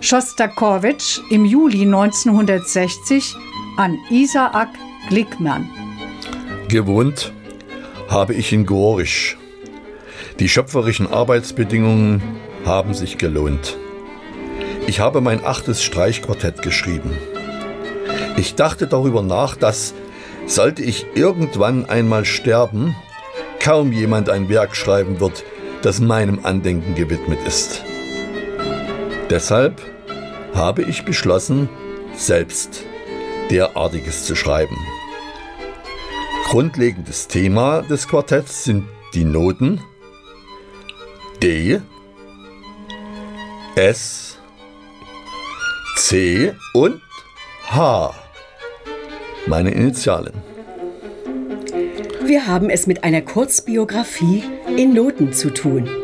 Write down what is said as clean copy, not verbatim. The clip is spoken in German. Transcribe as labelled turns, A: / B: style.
A: Schostakowitsch im Juli 1960 an Isaak Glickman.
B: Gewohnt habe ich in Gorisch. Die schöpferischen Arbeitsbedingungen haben sich gelohnt. Ich habe mein 8. Streichquartett geschrieben. Ich dachte darüber nach, dass, sollte ich irgendwann einmal sterben, kaum jemand ein Werk schreiben wird, das meinem Andenken gewidmet ist. Deshalb habe ich beschlossen, selbst derartiges zu schreiben. Grundlegendes Thema des Quartetts sind die Noten D, S, C und H, meine Initialen.
C: Wir haben es mit einer Kurzbiografie in Noten zu tun.